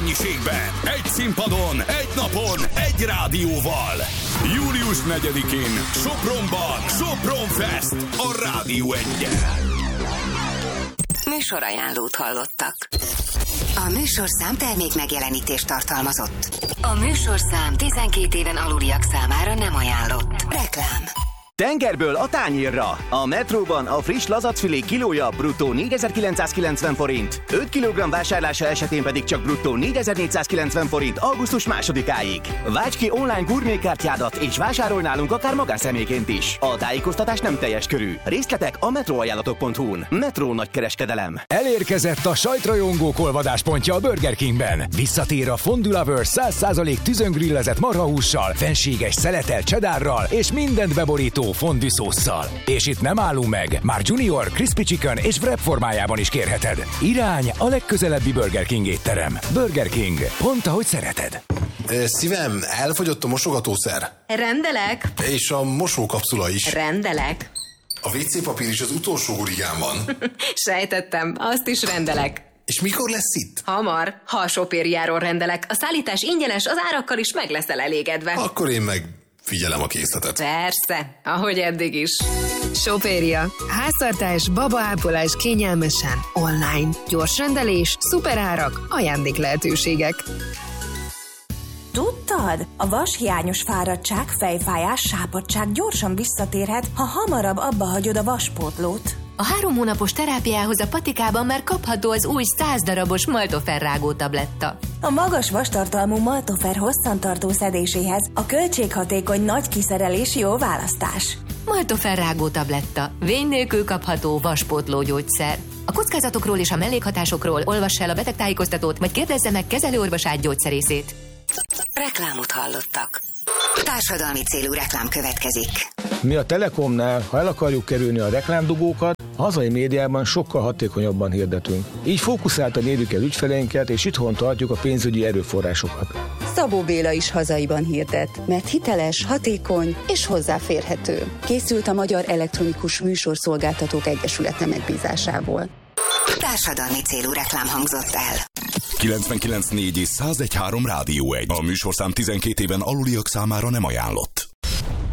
mennyiségben, egy színpadon, egy napon, egy rádióval. Július 4-én Sopronban Sopron Fest a Rádió 1-jel. Műsorajánlót hallottak. A műsorszám termék megjelenítést tartalmazott. A műsorszám 12 éven aluliak számára nem ajánlott. Reklám. Tengerből a tányérra. A Metróban a friss lazacfilé kilója bruttó 4990 forint. 5 kg vásárlása esetén pedig csak bruttó 4490 forint augusztus 2-áig. Válts ki online gurmékártyádat és vásárolj nálunk akár magánszemélyként is. A tájékoztatás nem teljes körű. Részletek a metroajánlatok.hu-n. Metró nagykereskedelem. Elérkezett a sajtrajongók olvadáspontja a Burger Kingben. Visszatér a Fondue Lovers 100% tüzöngrillezett marhahússal, fenséges szeletel cheddarral és mindent beborító fondue szósszal. És itt nem állunk meg, már Junior, Crispy Chicken és wrap formájában is kérheted. Irány a legközelebbi Burger King étterem. Burger King, pont ahogy szereted. Szívem, elfogyott a mosogatószer. Rendelek. És a mosókapszula is. Rendelek. A WC papír is az utolsó hurigán van. Sejtettem, azt is rendelek. És mikor lesz itt? Hamar, ha a Sopériáról rendelek. A szállítás ingyenes, az árakkal is meg leszel elégedve. Akkor én meg figyelem a készletet. Persze, ahogy eddig is. Sopéria. Háztartás, babaápolás kényelmesen. Online. Gyors rendelés, szuperárak, ajándék lehetőségek. Tudtad? A vashiányos fáradtság, fejfájás, sápadtság gyorsan visszatérhet, ha hamarabb abba hagyod a vaspótlót. A 3 hónapos terápiához a patikában már kapható az új 100 darabos Maltofer rágó tabletta. A magas vastartalmú Maltofer hosszantartó szedéséhez a költséghatékony nagy kiszerelés jó választás. Maltofer rágó tabletta. Vény nélkül kapható vaspótló gyógyszer. A kockázatokról és a mellékhatásokról olvass el a betegtájékoztatót, vagy kérdezze meg kezelőorvosát gyógyszerészét. Reklámot hallottak. Társadalmi célú reklám következik. Mi a Telekomnál, ha el akarjuk kerülni a reklámdugókat, a hazai médiában sokkal hatékonyabban hirdetünk. Így fókuszáltan érjük el ügyfeleinket, és itthon tartjuk a pénzügyi erőforrásokat. Szabó Béla is hazaiban hirdet, mert hiteles, hatékony és hozzáférhető. Készült a Magyar Elektronikus Műsorszolgáltatók Egyesülete megbízásából. Társadalmi célú reklám hangzott el. 99.4 és 101.3 Rádió 1. A műsorszám 12 éven aluliak számára nem ajánlott.